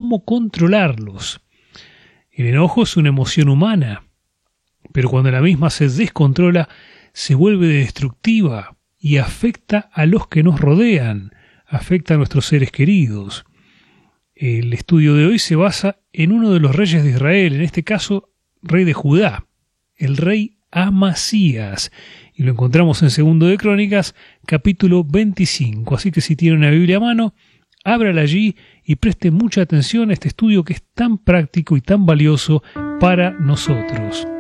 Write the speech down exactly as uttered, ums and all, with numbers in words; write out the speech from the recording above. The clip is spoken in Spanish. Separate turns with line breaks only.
cómo controlarlos. El enojo es una emoción humana, pero cuando la misma se descontrola, se vuelve destructiva y afecta a los que nos rodean, afecta a nuestros seres queridos. El estudio de hoy se basa en uno de los reyes de Israel, en este caso, rey de Judá, el rey Amasías, y lo encontramos en Segundo de Crónicas, capítulo veinticinco. Así que si tiene una Biblia a mano, ábrala allí y preste mucha atención a este estudio que es tan práctico y tan valioso para nosotros.